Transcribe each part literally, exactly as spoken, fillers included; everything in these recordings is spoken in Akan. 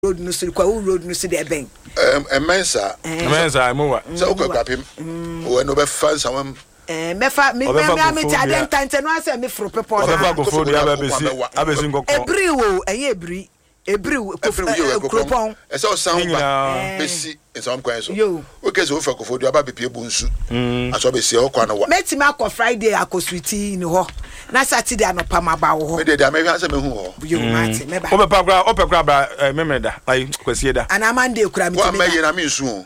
road no so kwa road no so de ben em emensa emensa mo wa so ko kwapem we no be fans am eh me fa me me me ta den tante no ase me fro pepo o be fa go fo dia abesi abesi ngoko ebri wo eye ebri ebri kropon e so sound ba besi in some kind so okay so fa go fo dia aba bepie bu nsu aso be si o kwa no wa metima akọ Friday akoswiti ni ho na Saturday anopa maba wo ho me dey me hwase me hu ho yo mate me ba o be pa kra o pe kra bra memeda ai kwasie da ana Monday kura mi wa me ye na me nsu o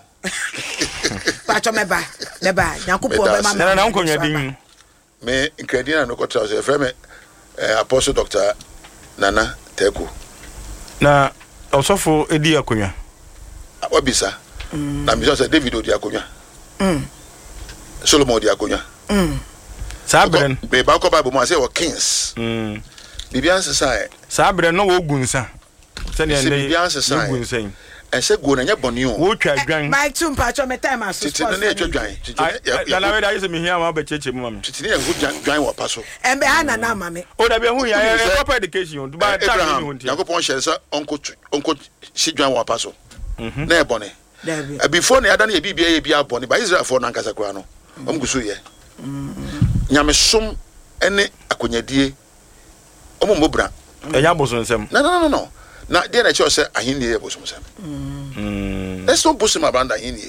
pacho me ba me ba nyakopo be ma na na nkonwa din me incredina no ko tra so e frame apostle Doctor Nana Teku na osofo edi akonwa wabisa na mi so David odi akonwa mm Solomon odi akonwa mm sabren be ba ko Bible mo say o kings mm bibianse sai sabren no wo gunsa se ne ne bibianse sai gunsa en se go na nya boni o wo twa dwan my tune pacho me time aso sports na twa dwan ya na we da yese me hia ma ba cheche mu mam titini ya hu dwan wo paso en be ana na mame o da be hu ya proper education do ba time ni hunti yakopon share say onko onko si dwan wo paso na e boni before na ada na e bibia e bia boni ba Israel for na nkasa kura no om gusu ye nyame som ene akonyadie omo mbobra enya boso nsem no no no no na dey na che say ahinni e boso nsem mm let's not push him around ahinni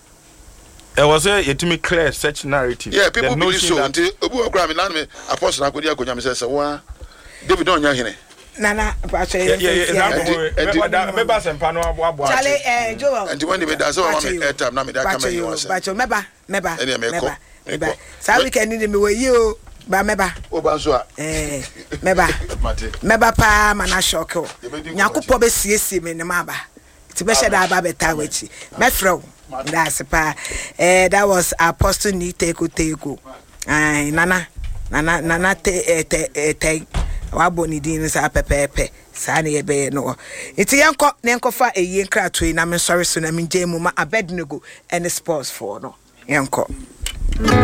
e was a yetimi clear such narrative yeah people believe so until obu okra me land me apostle akodi akonya me say wa David on nya hene nana pacho e e me ba sempa no abo abo chale eh Joel and when they da so wa me airtime na me da come you say pacho meba meba meba meba sa weekend ni me we yi o ba meba o ba so a eh meba meba pa mana shock o nyakopo be siesie me ne maba ti be sheda aba beta wachi me fro that's pa eh that was Apostle Niteko Teko ai nana nana nana te te te wa boni din sa pepepe sa ne ye be no iti yanko ne nkofa eyi nkrato na me sorry so na me jemu ma Abednego and sports for no yanko